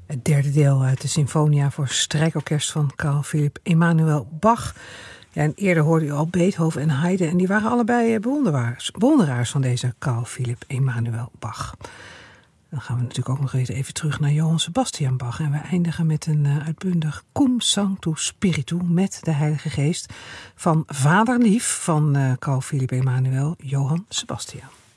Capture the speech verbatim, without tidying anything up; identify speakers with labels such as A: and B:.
A: Het derde deel uit de Sinfonia voor strijkorkest van Carl Philipp Emanuel Bach. Ja, en eerder hoorde u al Beethoven en Haydn en die waren allebei bewonderaars, bewonderaars van deze Carl Philipp Emanuel Bach. Dan gaan we natuurlijk ook nog even terug naar Johann Sebastian Bach. En we eindigen met een uitbundig Cum Sanctus Spiritu, met de Heilige Geest, van Vaderlief van Carl Philipp Emanuel, Johann Sebastian.